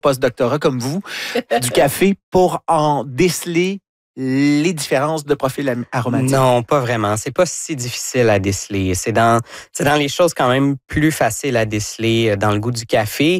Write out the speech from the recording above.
post-doctorat comme vous, du café pour en déceler les différences de profil aromatique? Non, pas vraiment. C'est pas si difficile à déceler. C'est dans les choses quand même plus faciles à déceler dans le goût du café.